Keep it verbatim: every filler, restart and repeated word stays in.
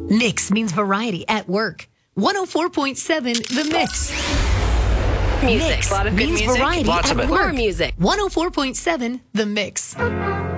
Mix means variety at work. one oh four point seven The Mix. Music. Mix A lot of good means music. variety Lots at of it. work. More music. one oh four point seven The Mix.